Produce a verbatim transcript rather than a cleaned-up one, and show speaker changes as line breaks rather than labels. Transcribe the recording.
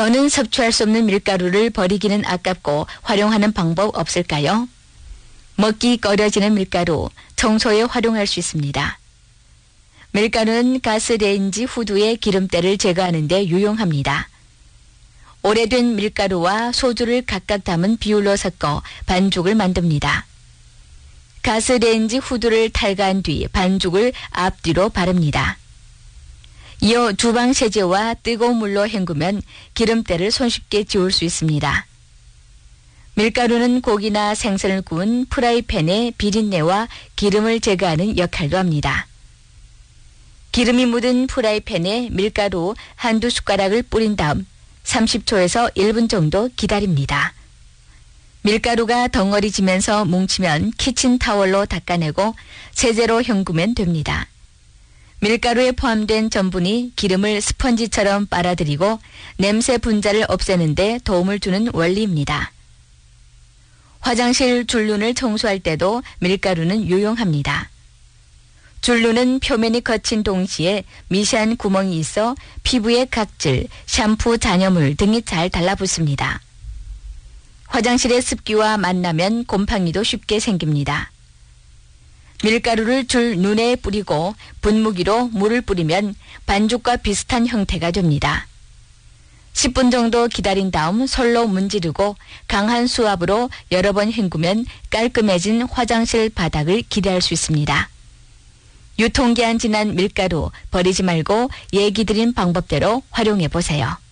더는 섭취할 수 없는 밀가루를 버리기는 아깝고 활용하는 방법 없을까요? 먹기 꺼려지는 밀가루, 청소에 활용할 수 있습니다. 밀가루는 가스레인지 후드의 기름때를 제거하는 데 유용합니다. 오래된 밀가루와 소주를 각각 담은 비율로 섞어 반죽을 만듭니다. 가스레인지 후드를 탈거한 뒤 반죽을 앞뒤로 바릅니다. 이어 주방 세제와 뜨거운 물로 헹구면 기름때를 손쉽게 지울 수 있습니다. 밀가루는 고기나 생선을 구운 프라이팬의 비린내와 기름을 제거하는 역할도 합니다. 기름이 묻은 프라이팬에 밀가루 한두 숟가락을 뿌린 다음 삼십 초에서 일 분 정도 기다립니다. 밀가루가 덩어리지면서 뭉치면 키친타월로 닦아내고 세제로 헹구면 됩니다. 밀가루에 포함된 전분이 기름을 스펀지처럼 빨아들이고 냄새 분자를 없애는 데 도움을 주는 원리입니다. 화장실 줄눈을 청소할 때도 밀가루는 유용합니다. 줄눈은 표면이 거친 동시에 미세한 구멍이 있어 피부에 각질, 샴푸 잔여물 등이 잘 달라붙습니다. 화장실의 습기와 만나면 곰팡이도 쉽게 생깁니다. 밀가루를 줄 눈에 뿌리고 분무기로 물을 뿌리면 반죽과 비슷한 형태가 됩니다. 십 분 정도 기다린 다음 솔로 문지르고 강한 수압으로 여러 번 헹구면 깔끔해진 화장실 바닥을 기대할 수 있습니다. 유통기한 지난 밀가루 버리지 말고 얘기 드린 방법대로 활용해 보세요.